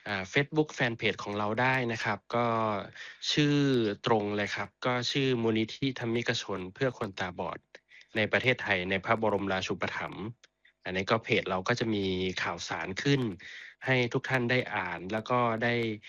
Facebook แฟนเพจของเราได้นะครับก็ชื่อตรงเลยครับก็ชื่อมูลนิธิธรรมิกชนเพื่อคนตาบอดในประเทศไทยในพระบรมราชูปถัมภ์อันนี้ก็เพจเราก็จะมีข่าวสารขึ้นให้ทุกท่านได้อ่านแล้วก็ได้